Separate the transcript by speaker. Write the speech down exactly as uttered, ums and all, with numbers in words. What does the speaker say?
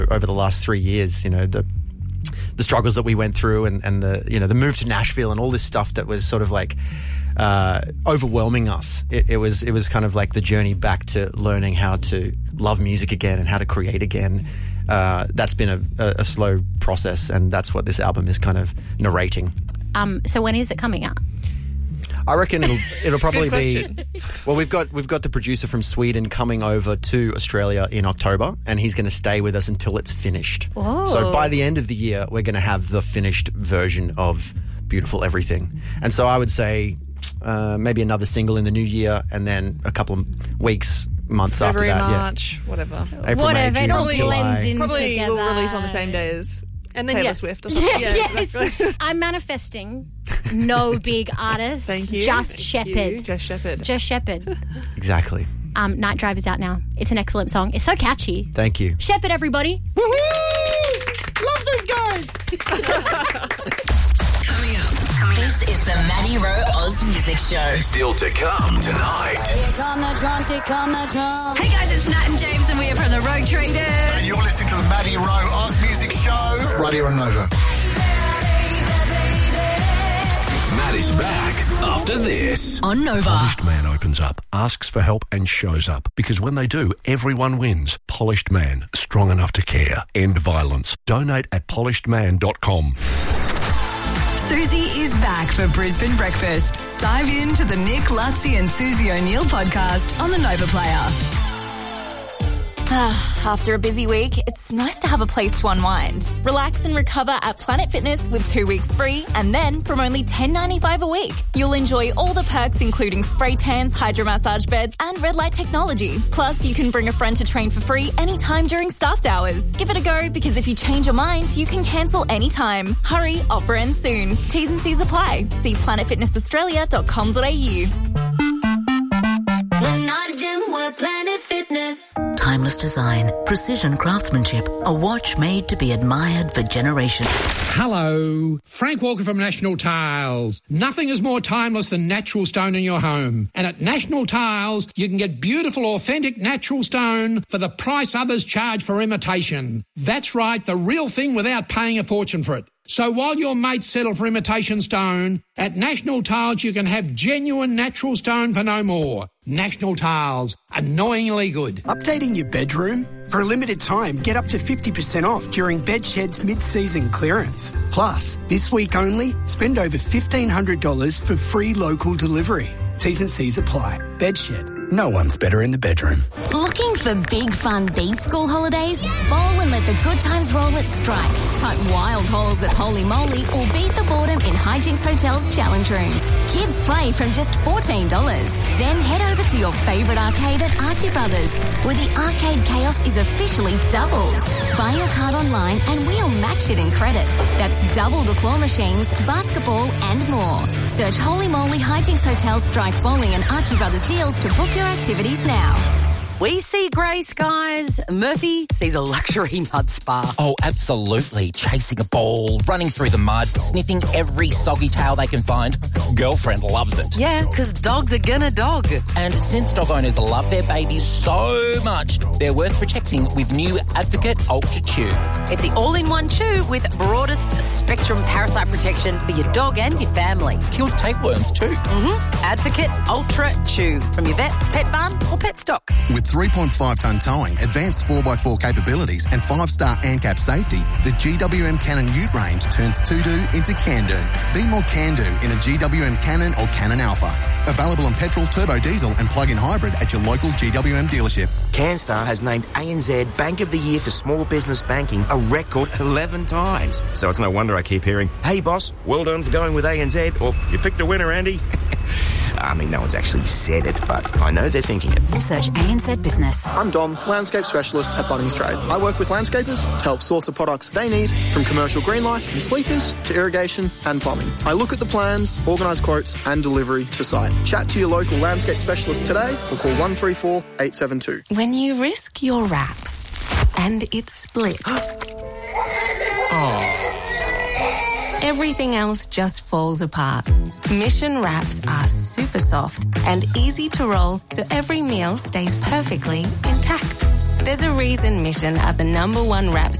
Speaker 1: over the last three years, you know, the the struggles that we went through and, and the, you know, the move to Nashville and all this stuff that was sort of like uh, overwhelming us. It, it was it was kind of like the journey back to learning how to love music again and how to create again. Uh, that's been a, a, a slow process, and that's what this album is kind of narrating.
Speaker 2: Um, so when is it coming out?
Speaker 1: I reckon it'll it'll probably be. Well, we've got we've got the producer from Sweden coming over to Australia in October, and he's going to stay with us until it's finished.
Speaker 2: Whoa.
Speaker 1: So by the end of the year, we're going to have the finished version of Beautiful Everything. And so I would say uh, maybe another single in the new year, and then a couple of weeks, months
Speaker 3: February,
Speaker 1: after that.
Speaker 3: March,
Speaker 1: yeah.
Speaker 3: whatever.
Speaker 1: April,
Speaker 2: Whatever,
Speaker 1: May,
Speaker 2: it
Speaker 1: June,
Speaker 2: all
Speaker 1: July.
Speaker 2: blends in
Speaker 3: Probably
Speaker 2: together.
Speaker 3: will release on the same day as
Speaker 4: And then
Speaker 3: Taylor
Speaker 4: yes.
Speaker 3: Swift or something.
Speaker 2: Yeah,
Speaker 3: Yeah,
Speaker 2: yes.
Speaker 3: exactly.
Speaker 2: I'm manifesting no big artist.
Speaker 3: Thank you.
Speaker 2: Just
Speaker 3: Thank
Speaker 2: Shepherd.
Speaker 4: you.
Speaker 3: Just Shepherd.
Speaker 2: Just Shepherd.
Speaker 1: Exactly.
Speaker 2: Um, Night Drive is out now. It's an excellent song. It's so catchy.
Speaker 1: Thank you.
Speaker 2: Shepherd, everybody.
Speaker 1: Woohoo! Love those guys.
Speaker 5: Coming up. This is the Maddie Rowe Oz Music Show.
Speaker 6: Still to come tonight.
Speaker 7: Here come the drums, here come the drums.
Speaker 5: Hey guys, it's Nat and James, and we are from the Road Traders.
Speaker 8: And you're listening to the Maddie Rowe Oz Music Show right here on Nova.
Speaker 6: Matt is back after this.
Speaker 5: On Nova.
Speaker 9: Polished Man opens up, asks for help and shows up. Because when they do, everyone wins. Polished Man, strong enough to care. End violence. Donate at polished man dot com.
Speaker 5: Susie is back for Brisbane Breakfast. Dive into the Nick, Lutzi and Susie O'Neill podcast on the Nova Player.
Speaker 7: After a busy week, it's nice to have a place to unwind. Relax and recover at Planet Fitness with two weeks free, and then from only ten dollars ninety-five a week, you'll enjoy all the perks including spray tans, hydro massage beds and red light technology. Plus, you can bring a friend to train for free anytime during staffed hours. Give it a go, because if you change your mind, you can cancel anytime. Hurry, offer ends soon. T's and C's apply. See planet fitness australia dot com dot a u.
Speaker 10: We're not a gym, we're Planet Fitness.
Speaker 11: Timeless design, precision craftsmanship, a watch made to be admired for generations.
Speaker 12: Hello, Frank Walker from National Tiles. Nothing is more timeless than natural stone in your home. And at National Tiles, you can get beautiful, authentic natural stone for the price others charge for imitation. That's right, the real thing without paying a fortune for it. So while your mates settle for imitation stone, at National Tiles you can have genuine natural stone for no more. National Tiles, annoyingly good.
Speaker 13: Updating your bedroom? For a limited time, get up to fifty percent off during Bedshed's mid-season clearance. Plus, this week only, spend over fifteen hundred dollars for free local delivery. T's and C's apply. Bedshed. No one's better in the bedroom.
Speaker 7: Looking for big fun these school holidays? Bowl and let the good times roll at Strike. Putt wild holes at Holy Moly or beat the boredom in Hijinks Hotel's challenge rooms. Kids play from just fourteen dollars. Then head over to your favourite arcade at Archie Brothers, where the arcade chaos is officially doubled. Buy your card online and we'll match it in credit. That's double the claw machines, basketball and more. Search Holy Moly Hijinks Hotel, Strike Bowling and Archie Brothers deals to book your activities now.
Speaker 14: We see grey skies. Murphy sees a luxury mud spa.
Speaker 15: Oh, absolutely. Chasing a ball, running through the mud, sniffing every soggy tail they can find. Girlfriend loves it.
Speaker 14: Yeah, because dogs are gonna dog.
Speaker 15: And since dog owners love their babies so much, they're worth protecting with new Advocate Ultra Chew.
Speaker 14: It's the all-in-one chew with broadest spectrum parasite protection for your dog and your family.
Speaker 15: Kills tapeworms too.
Speaker 14: Mm-hmm. Advocate Ultra Chew from your vet, pet barn or pet stock.
Speaker 8: With three point five tonne towing, advanced four by four capabilities and five-star ANCAP safety, the G W M Cannon Ute range turns to-do into can-do. Be more can-do in a G W M Cannon or Cannon Alpha. Available on petrol, turbo diesel and plug-in hybrid at your local G W M dealership.
Speaker 16: CanStar has named A N Z Bank of the Year for Small Business Banking a record eleven times. So it's no wonder I keep hearing, "Hey boss, well done for going with A N Z," or "You picked a winner, Andy." I mean, no one's actually said it, but I know they're thinking it.
Speaker 7: Search A N Z Business.
Speaker 17: I'm Dom, landscape specialist at Bunnings Trade. I work with landscapers to help source the products they need, from commercial green life and sleepers to irrigation and plumbing. I look at the plans, organise quotes and delivery to site. Chat to your local landscape specialist today or call one three four, eight seven two.
Speaker 18: When you risk your wrap and it splits, oh. everything else just falls apart. Mission wraps are super soft and easy to roll, so every meal stays perfectly intact. There's a reason Mission are the number one wraps